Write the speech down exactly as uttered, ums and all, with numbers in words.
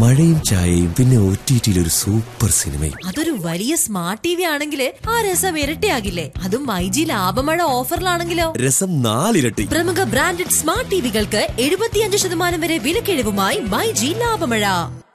മഴയും ചായയും പിന്നെ ഒ ടി ടിയിൽ ഒരു സൂപ്പർ സിനിമയും. അതൊരു വലിയ സ്മാർട്ട് ടി വി ആണെങ്കിൽ ആ രസം ഇരട്ടിയാകില്ലേ? അതും മൈജി ലാഭമഴ ഓഫറിലാണെങ്കിലോ രസം നാലിരട്ടി. പ്രമുഖ ബ്രാൻഡഡ് സ്മാർട്ട് ടിവികൾക്ക് എഴുപത്തിയഞ്ച് ശതമാനം വരെ വിലക്കിഴിവുമായി മൈജി ലാഭമഴ.